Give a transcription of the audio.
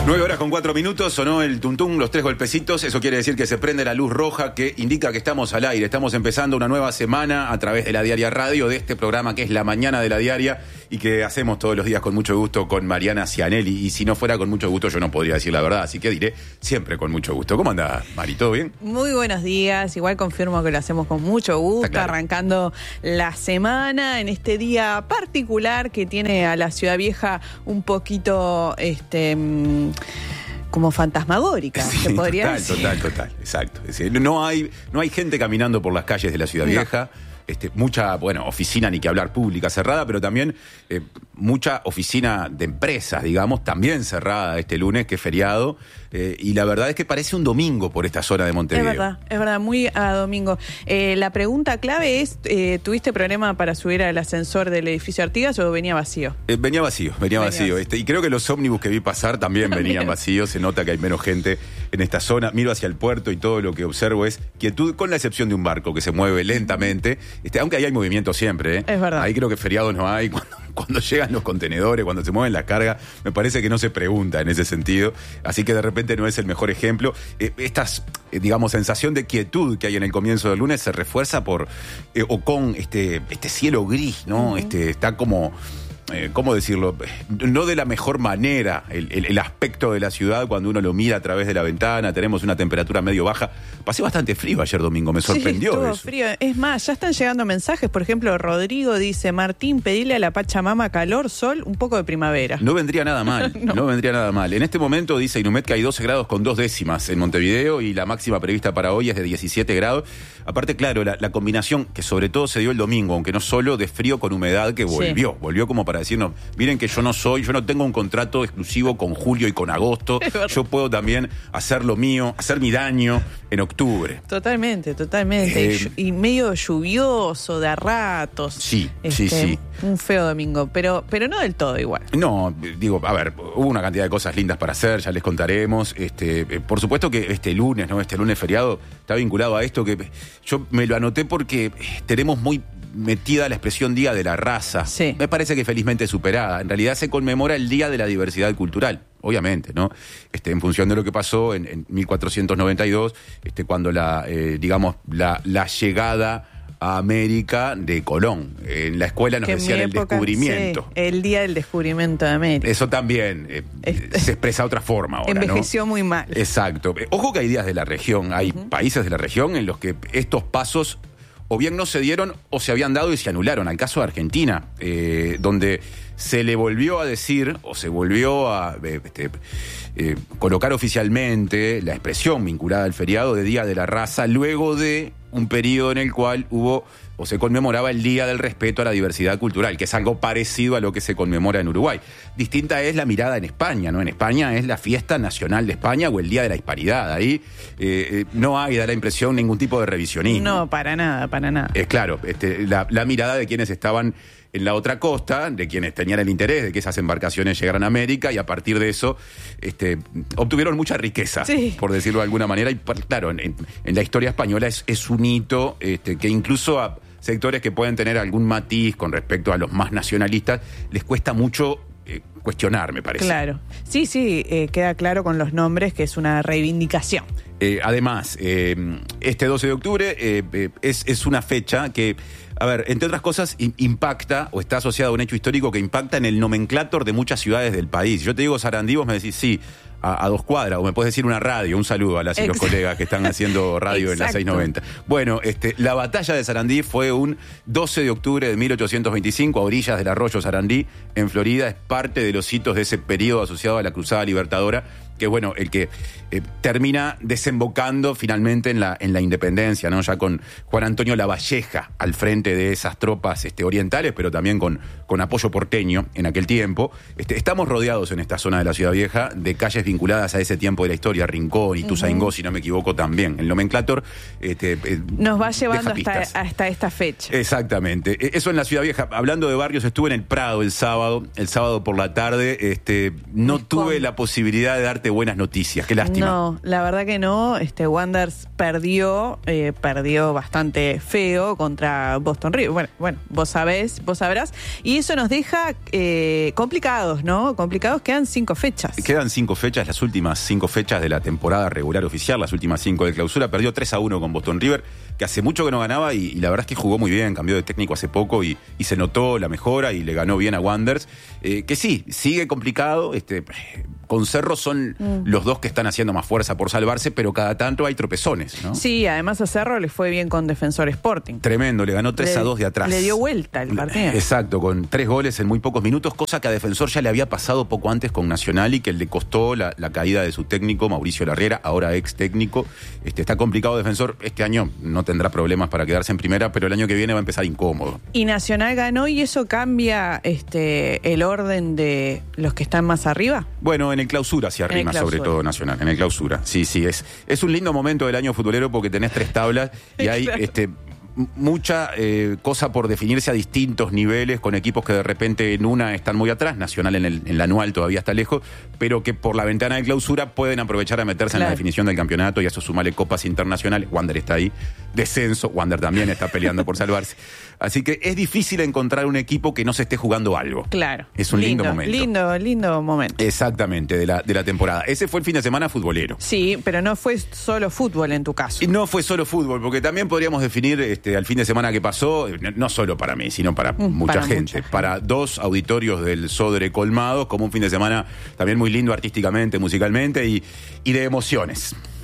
9:04, sonó el tuntún, los 3 golpecitos. Eso quiere decir que se prende la luz roja que indica que estamos al aire. Estamos empezando una nueva semana a través de la Diaria Radio, de este programa que es La Mañana de la Diaria y que hacemos todos los días con mucho gusto con Mariana Cianelli. Y si no fuera con mucho gusto yo no podría decir la verdad, así que diré siempre con mucho gusto. ¿Cómo andás, Mari? ¿Todo bien? Muy buenos días, igual confirmo que lo hacemos con mucho gusto, claro. Arrancando la semana en este día particular que tiene a la Ciudad Vieja un poquito como fantasmagórica, sí, se podría decir. Total, exacto. Es decir, no hay gente caminando por las calles de la Ciudad Vieja. Mucha, oficina ni que hablar pública cerrada, pero también mucha oficina de empresas, digamos, también cerrada este lunes, que es feriado, y la verdad es que parece un domingo por esta zona de Montevideo. Es verdad, muy a domingo. La pregunta clave es, ¿tuviste problema para subir al ascensor del edificio Artigas o venía vacío? Venía vacío. Y creo que los ómnibus que vi pasar también venían vacíos, se nota que hay menos gente en esta zona. Miro hacia el puerto y todo lo que observo es quietud, con la excepción de un barco que se mueve lentamente. Aunque ahí hay movimiento siempre, ¿eh? Es verdad. Ahí creo que feriados no hay. Cuando llegan los contenedores, cuando se mueven las cargas, me parece que no se pregunta en ese sentido. Así que de repente no es el mejor ejemplo. Sensación de quietud que hay en el comienzo del lunes se refuerza con este cielo gris, ¿no? Está como... ¿cómo decirlo? No de la mejor manera el aspecto de la ciudad cuando uno lo mira a través de la ventana. Tenemos una temperatura medio baja. Pasé bastante frío ayer domingo, me sorprendió. Sí, estuvo eso. Frío. Es más, ya están llegando mensajes. Por ejemplo, Rodrigo dice: Martín, pedile a la Pachamama calor, sol, un poco de primavera. No vendría nada mal, no vendría nada mal. En este momento dice Inumet que hay 12 grados con 2 décimas en Montevideo y la máxima prevista para hoy es de 17 grados. Aparte, claro, la combinación que sobre todo se dio el domingo, aunque no solo, de frío con humedad que volvió como para decirnos, miren que yo no tengo un contrato exclusivo con julio y con agosto, yo puedo también hacer lo mío, hacer mi daño en octubre. Totalmente. Y medio lluvioso de a ratos. Sí. Un feo domingo, pero no del todo igual. No, hubo una cantidad de cosas lindas para hacer, ya les contaremos. Por supuesto que este lunes feriado, está vinculado a esto que yo me lo anoté porque tenemos muy metida la expresión Día de la Raza. Sí. Me parece que felizmente superada. En realidad se conmemora el Día de la Diversidad Cultural, obviamente, ¿no? En función de lo que pasó en 1492, cuando la llegada a América de Colón. En la escuela nos decían el descubrimiento. Sí, el Día del Descubrimiento de América. Eso también se expresa de otra forma ahora, envejeció, ¿no? Muy mal. Exacto. Ojo que hay días de la región, hay países de la región en los que estos pasos o bien no se dieron o se habían dado y se anularon. Al caso de Argentina, donde se le volvió a decir o se volvió a colocar oficialmente la expresión vinculada al feriado de Día de la Raza, luego de un periodo en el cual se conmemoraba el Día del Respeto a la Diversidad Cultural, que es algo parecido a lo que se conmemora en Uruguay. Distinta es la mirada en España, ¿no? En España es la fiesta nacional de España o el Día de la Hispanidad. Ahí no hay, da la impresión, ningún tipo de revisionismo. No, para nada. Claro, la mirada de quienes estaban en la otra costa, de quienes tenían el interés de que esas embarcaciones llegaran a América, y a partir de eso obtuvieron mucha riqueza, por decirlo de alguna manera. Y claro, en la historia española es un hito que incluso a sectores que pueden tener algún matiz con respecto a los más nacionalistas les cuesta mucho cuestionar, me parece. Claro. Sí, queda claro con los nombres que es una reivindicación. Además, este 12 de octubre es una fecha que, entre otras cosas, impacta o está asociada a un hecho histórico que impacta en el nomenclátor de muchas ciudades del país. Yo te digo Sarandí, vos me decís sí, a 2 cuadras, o me puedes decir una radio. Un saludo a las y los colegas que están haciendo radio en la 690. Bueno, la batalla de Sarandí fue un 12 de octubre de 1825 a orillas del arroyo Sarandí, en Florida. Es parte de los hitos de ese periodo asociado a la Cruzada Libertadora, que es el que termina desembocando finalmente en la independencia, ¿no? Ya con Juan Antonio Lavalleja al frente de esas tropas orientales, pero también con apoyo porteño en aquel tiempo. Estamos rodeados en esta zona de la Ciudad Vieja de calles vinculadas a ese tiempo de la historia, Rincón, Ituzaingó, si no me equivoco también. El nomenclátor nos va llevando hasta esta fecha. Exactamente. Eso en la Ciudad Vieja. Hablando de barrios, estuve en el Prado el sábado por la tarde. No tuve la posibilidad de darte buenas noticias. Qué lástima. No, la verdad que no. Wanderers perdió bastante feo contra Boston River. Bueno, vos sabrás. Y eso nos deja complicados, ¿no? Complicados, quedan 5 fechas. Quedan 5 fechas, las últimas 5 fechas de la temporada regular oficial, las últimas 5 de clausura. Perdió 3-1 con Boston River, que hace mucho que no ganaba y la verdad es que jugó muy bien, cambió de técnico hace poco y se notó la mejora y le ganó bien a Wanderers. Que sí, sigue complicado. Con Cerro son los dos que están haciendo más fuerza por salvarse, pero cada tanto hay tropezones, ¿no? Sí, además a Cerro le fue bien con Defensor Sporting. Tremendo, le ganó 3-2 de atrás. Le dio vuelta el partido. Exacto, con 3 goles en muy pocos minutos, cosa que a Defensor ya le había pasado poco antes con Nacional y que le costó la caída de su técnico, Mauricio Larriera, ahora ex técnico. Está complicado Defensor, este año no tendrá problemas para quedarse en primera, pero el año que viene va a empezar incómodo. Y Nacional ganó y eso cambia el orden de los que están más arriba. Bueno, en el clausura se arrima sobre todo Nacional, en el clausura. Sí, es un lindo momento del año futbolero porque tenés 3 tablas y hay mucha cosa por definirse a distintos niveles, con equipos que de repente en una están muy atrás, Nacional en la anual todavía está lejos, pero que por la ventana de clausura pueden aprovechar a meterse en la definición del campeonato y a eso sumarle copas internacionales. Wander está ahí, descenso, Wander también está peleando por salvarse. Así que es difícil encontrar un equipo que no se esté jugando algo. Claro. Es un lindo momento. Lindo momento. Exactamente, de la temporada. Ese fue el fin de semana futbolero. Sí, pero no fue solo fútbol en tu caso. Y no fue solo fútbol, porque también podríamos definir al fin de semana que pasó, no solo para mí, sino para mucha gente. Para 2 auditorios del Sodre colmados, como un fin de semana también muy lindo artísticamente, musicalmente y de emociones.